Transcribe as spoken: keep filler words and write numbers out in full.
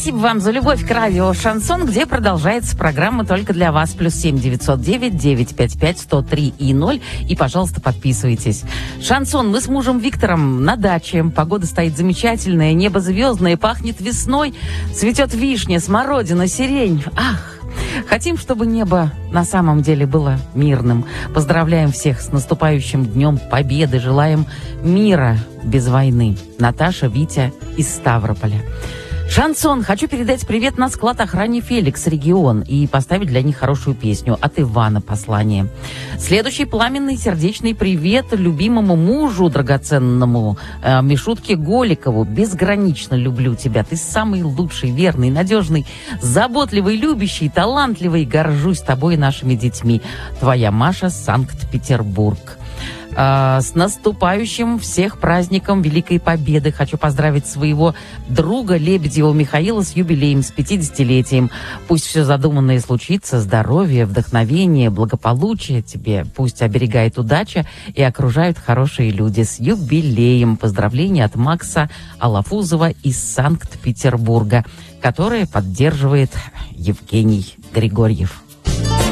Спасибо вам за любовь к радио «Шансон», где продолжается программа только для вас. Плюс семь девятьсот девять девятьсот пятьдесят пять сто три и ноль. И, пожалуйста, подписывайтесь. «Шансон». Мы с мужем Виктором на даче. Погода стоит замечательная, небо звездное, пахнет весной. Цветет вишня, смородина, сирень. Ах! Хотим, чтобы небо на самом деле было мирным. Поздравляем всех с наступающим Днем Победы. Желаем мира без войны. Наташа, Витя из Ставрополя. «Шансон». Хочу передать привет на склад охране «Феликс Регион» и поставить для них хорошую песню от Ивана послание. Следующий пламенный сердечный привет любимому мужу драгоценному э, Мишутке Голикову. Безгранично люблю тебя. Ты самый лучший, верный, надежный, заботливый, любящий, талантливый. Горжусь тобой и нашими детьми. Твоя Маша, Санкт-Петербург. А, с наступающим всех праздником Великой Победы. Хочу поздравить своего друга Лебедева Михаила с юбилеем, с пятидесятилетием. Пусть все задуманное случится, здоровье, вдохновение, благополучие тебе. Пусть оберегает удача и окружают хорошие люди. С юбилеем. Поздравления от Макса Алафузова из Санкт-Петербурга, которое поддерживает Евгений Григорьев.